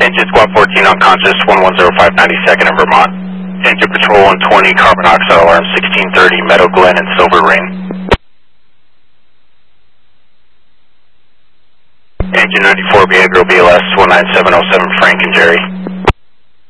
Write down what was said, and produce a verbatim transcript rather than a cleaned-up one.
Engine Squad fourteen unconscious, one one zero five ninety-second in Vermont. Engine Patrol one twenty, carbon monoxide alarm sixteen thirty, Meadow Glen and Silver Rain. Engine ninety-four, behavioral B L S one nine seven oh seven, Frank and Jerry.